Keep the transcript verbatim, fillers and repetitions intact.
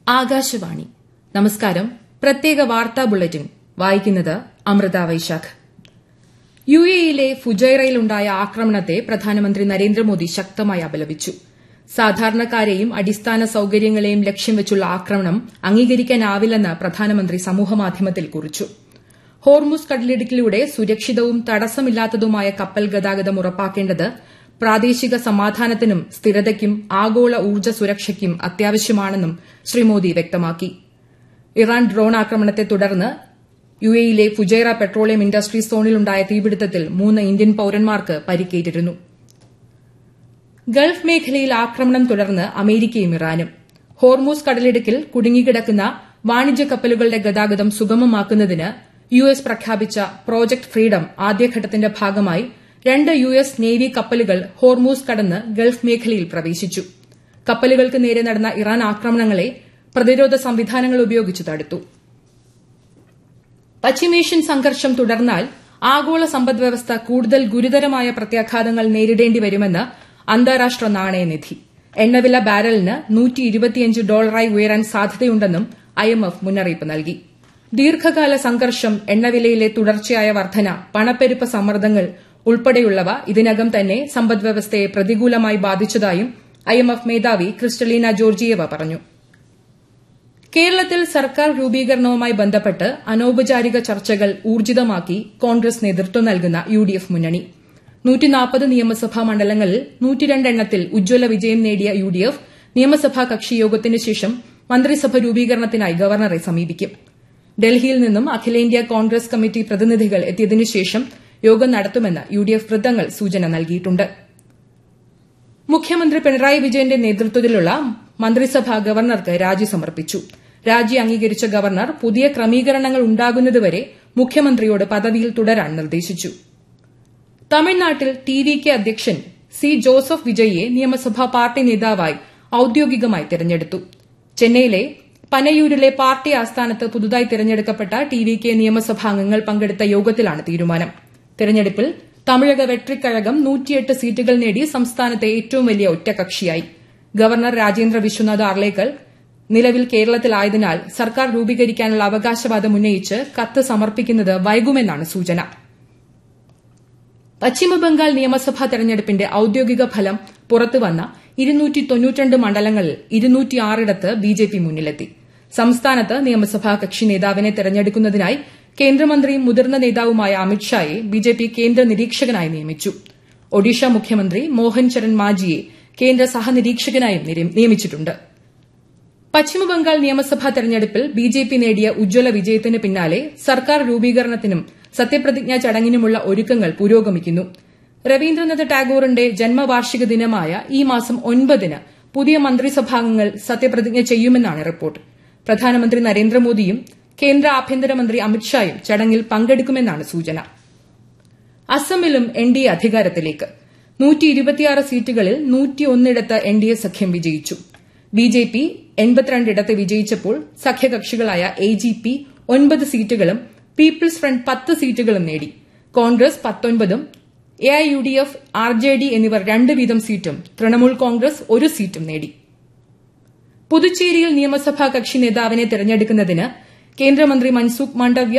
ആകാശവാണി നമസ്കാരം. പ്രത്യേക വാർത്താ ബുള്ളറ്റിൻ വായിക്കുന്നത് അമൃത വൈശാഖ്. യു എയിലെ ഫുജൈറയിലുണ്ടായ ആക്രമണത്തെ പ്രധാനമന്ത്രി നരേന്ദ്രമോദി ശക്തമായി അപലപിച്ചു. സാധാരണക്കാരെയും അടിസ്ഥാന സൌകര്യങ്ങളെയും ലക്ഷ്യം വെച്ചുള്ള ആക്രമണം അംഗീകരിക്കാനാവില്ലെന്ന് പ്രധാനമന്ത്രി സമൂഹമാധ്യമത്തിൽ കുറിച്ചു. ഹോർമുസ് കടലിടുക്കിലൂടെ സുരക്ഷിതവും തടസ്സമില്ലാത്തതുമായ കപ്പൽ ഗതാഗതം ഉറപ്പാക്കേണ്ടത് പ്രാദേശിക സമാധാനത്തിനും സ്ഥിരതയ്ക്കും ആഗോള ഊർജ്ജ സുരക്ഷയ്ക്കും അത്യാവശ്യമാണെന്നും ശ്രീ മോദി വ്യക്തമാക്കി. ഇറാൻ ഡ്രോൺ ആക്രമണത്തെ തുടർന്ന് യുഎയിലെ ഫുജൈറ പെട്രോളിയം ഇൻഡസ്ട്രീസ് സോണിലുണ്ടായ തീപിടുത്തത്തിൽ മൂന്ന് ഇന്ത്യൻ പൌരന്മാർക്ക് പരിക്കേറ്റിരുന്നു. ഗൾഫ് മേഖലയിൽ ആക്രമണം തുടർന്ന് അമേരിക്കയും ഇറാനും. ഹോർമുസ് കടലിടുക്കിൽ കുടുങ്ങിക്കിടക്കുന്ന വാണിജ്യ കപ്പലുകളുടെ ഗതാഗതം സുഗമമാക്കുന്നതിന് യു എസ് പ്രഖ്യാപിച്ച പ്രോജക്ട് ഫ്രീഡം ആദ്യഘട്ടത്തിന്റെ ഭാഗമായി രണ്ട് യു എസ് നേവി കപ്പലുകൾ ഹോർമുസ് കടന്ന് ഗൾഫ് മേഖലയിൽ പ്രവേശിച്ചു. കപ്പലുകൾക്ക് നേരെ നടന്ന ഇറാൻ ആക്രമണങ്ങളെ പ്രതിരോധ സംവിധാനങ്ങൾ ഉപയോഗിച്ച് തടുത്തു. പശ്ചിമേഷ്യൻ സംഘർഷം തുടർന്നാൽ ആഗോള സമ്പദ്വ്യവസ്ഥ കൂടുതൽ ഗുരുതരമായ പ്രത്യാഘാതങ്ങൾ നേരിടേണ്ടി വരുമെന്ന് അന്താരാഷ്ട്ര നാണയനിധി. എണ്ണവില ബാരലിന് നൂറ്റി ഇരുപത്തിയഞ്ച് ഡോളറായി ഉയരാൻ സാധ്യതയുണ്ടെന്നും ഐ എം എഫ് മുന്നറിയിപ്പ് നൽകി. ദീർഘകാല സംഘർഷം, എണ്ണവിലയിലെ തുടർച്ചയായ വർധന, പണപ്പെരുപ്പ സമ്മർദ്ദങ്ങൾ ഉൾപ്പെടെയുള്ളവ ഇതിനകം തന്നെ സമ്പദ്വ്യവസ്ഥയെ പ്രതികൂലമായി ബാധിച്ചതായും ഐ എം എഫ് മേധാവി ക്രിസ്റ്റലീന ജോർജിയേവ പറഞ്ഞു. കേരളത്തിൽ സർക്കാർ രൂപീകരണവുമായി ബന്ധപ്പെട്ട് അനൌപചാരിക ചർച്ചകൾ ഊർജിതമാക്കി കോൺഗ്രസ് നേതൃത്വം നൽകുന്ന യു ഡി എഫ് മുന്നണി. നൂറ്റിനാൽപ്പത് നിയമസഭാ മണ്ഡലങ്ങളിൽ നൂറ്റിരണ്ട് എണ്ണത്തിൽ ഉജ്ജ്വല വിജയം നേടിയ യു ഡി എഫ് നിയമസഭാ കക്ഷിയോഗത്തിനു ശേഷം മന്ത്രിസഭ രൂപീകരണത്തിനായി ഗവർണറെ സമീപിക്കും. ഡൽഹിയിൽ നിന്നും അഖിലേന്ത്യാ കോൺഗ്രസ് കമ്മിറ്റി പ്രതിനിധികൾ എത്തിയതിനുശേഷം യോഗം നടത്തുമെന്ന് യു ഡി എഫ് വൃത്തങ്ങൾ സൂചന നൽകിയിട്ടുണ്ട്. മുഖ്യമന്ത്രി പിണറായി വിജയന്റെ നേതൃത്വത്തിലുള്ള മന്ത്രിസഭ ഗവർണർക്ക് രാജി സമർപ്പിച്ചു. രാജി അംഗീകരിച്ച ഗവർണർ പുതിയ ക്രമീകരണങ്ങൾ ഉണ്ടാകുന്നതുവരെ മുഖ്യമന്ത്രിയോട് പദവിയിൽ തുടരാൻ നിർദ്ദേശിച്ചു. തമിഴ്നാട്ടിൽ ടി വി കെ അധ്യക്ഷൻ സി ജോസഫ് വിജയിയെ നിയമസഭാ പാർട്ടി നേതാവായി ഔദ്യോഗികമായി തെരഞ്ഞെടുത്തു. ചെന്നൈയിലെ പനയൂരിലെ പാർട്ടി ആസ്ഥാനത്ത് പുതുതായി തെരഞ്ഞെടുക്കപ്പെട്ട ടി വി കെ നിയമസഭാംഗങ്ങൾ പങ്കെടുത്ത യോഗത്തിലാണ് തീരുമാനം. തെരഞ്ഞെടുപ്പിൽ തമിഴക വെട്രിക്കഴകം നൂറ്റിയെട്ട് സീറ്റുകൾ നേടി സംസ്ഥാനത്തെ ഏറ്റവും വലിയ ഒറ്റകക്ഷിയായി. ഗവർണർ രാജേന്ദ്ര വിശ്വനാഥ് ആർലേക്കർ നിലവിൽ കേരളത്തിലായതിനാൽ സർക്കാർ രൂപീകരിക്കാനുള്ള അവകാശവാദം ഉന്നയിച്ച് കത്ത് സമർപ്പിക്കുന്നത് വൈകുമെന്നാണ് സൂചന. പശ്ചിമബംഗാൾ നിയമസഭാ തെരഞ്ഞെടുപ്പിന്റെ ഔദ്യോഗിക ഫലം പുറത്തുവന്ന ഇരുന്നൂറ്റി തൊണ്ണൂറ്റിരണ്ട് മണ്ഡലങ്ങളിൽ ഇരുന്നൂറ്റിയാറിടത്ത് ബി ജെ പി മുന്നിലെത്തി. സംസ്ഥാനത്ത് നിയമസഭാ കക്ഷി നേതാവിനെ തെരഞ്ഞെടുക്കുന്നതിനായി കേന്ദ്രമന്ത്രിയും മുതിർന്ന നേതാവുമായ അമിത്ഷായെ ബി ജെ പി കേന്ദ്ര നിരീക്ഷകനായി നിയമിച്ചു. ഒഡീഷ മുഖ്യമന്ത്രി മോഹൻ ചരൺ മാജിയെ കേന്ദ്ര സഹനിരീക്ഷകനായും നിയമിച്ചിട്ടുണ്ട്. പശ്ചിമബംഗാൾ നിയമസഭാ തെരഞ്ഞെടുപ്പിൽ ബി ജെ പി നേടിയ ഉജ്ജ്വല വിജയത്തിന് പിന്നാലെ സർക്കാർ രൂപീകരണത്തിനും സത്യപ്രതിജ്ഞാ ചടങ്ങിനുമുള്ള ഒരുക്കങ്ങൾ പുരോഗമിക്കുന്നു. രവീന്ദ്രനാഥ് ടാഗോറിന്റെ ജന്മവാർഷിക ദിനമായ ഈ മാസം ഒൻപതിന് പുതിയ മന്ത്രിസഭാംഗങ്ങൾ സത്യപ്രതിജ്ഞ ചെയ്യുമെന്നാണ് റിപ്പോർട്ട്. പ്രധാനമന്ത്രി നരേന്ദ്രമോദിയും കേന്ദ്ര ആഭ്യന്തരമന്ത്രി അമിത്ഷായും ചടങ്ങിൽ പങ്കെടുക്കുമെന്നാണ് സൂചന. അസമിലും എൻ ഡി എ അധികാരത്തിലേക്ക്. നൂറ്റി ഇരുപത്തിയാറ് സീറ്റുകളിൽ നൂറ്റിയൊന്നിടത്ത് എൻ ഡി എ സഖ്യം വിജയിച്ചു. B J P എൺപത്തിരണ്ടിടത്ത് വിജയിച്ചപ്പോൾ സഖ്യകക്ഷികളായ A G P ഒൻപത് സീറ്റുകളും പീപ്പിൾസ് ഫ്രണ്ട് പത്ത് സീറ്റുകളും നേടി. Congress പത്തൊൻപതും A I U D F, R J D എന്നിവർ രണ്ട് വീതം സീറ്റും തൃണമൂൽ കോൺഗ്രസ് ഒരു സീറ്റും നേടി. പുതുച്ചേരിയിൽ നിയമസഭാ കക്ഷി നേതാവിനെ തെരഞ്ഞെടുക്കുന്നതിന് കേന്ദ്രമന്ത്രി മൻസുഖ് മാണ്ഡവ്യ